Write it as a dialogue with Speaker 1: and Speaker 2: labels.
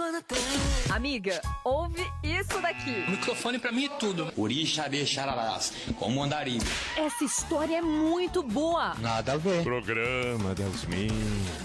Speaker 1: Amiga, ouve isso daqui.
Speaker 2: O microfone pra mim é tudo.
Speaker 3: Orixarê Xararás, como andarilho.
Speaker 1: Essa história é muito boa.
Speaker 4: Nada a ver.
Speaker 5: Programa das minhas.